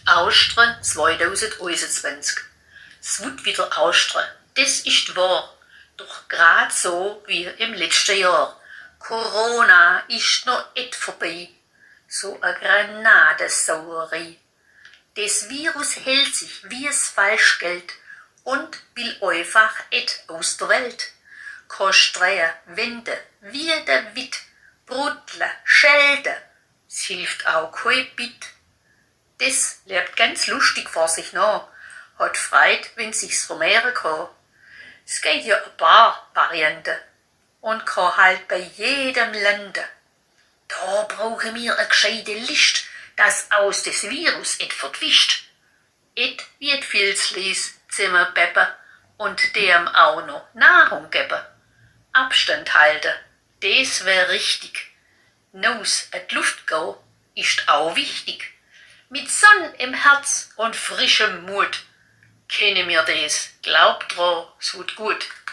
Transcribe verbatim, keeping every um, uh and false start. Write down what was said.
Austria zweitausendeinundzwanzig. Es wird wieder Austria, das ist wahr. Doch grad so wie im letzten Jahr. Corona ist noch et vorbei. So a Granatensauerei. Das Virus hält sich wie es Falschgeld und will einfach et aus der Welt. Kostreien, wende, wie der Witt, brudle, schelde. Es hilft auch kein Bit. Das lebt ganz lustig vor sich nach, hat Freude, wenn sich's vermehren kann. Es geht ja ein paar Varianten und kann halt bei jedem landen. Da brauchen wir eine gescheite List, das aus des Virus et vertwischt. Et wird Filzlies zusammenbeppen und dem auch noch Nahrung geben. Abstand halten, das wär richtig. Naus et Luft gehen ist auch wichtig. Mit Sonne im Herz und frischem Mut kennen wir das. Glaubt dran, es wird gut.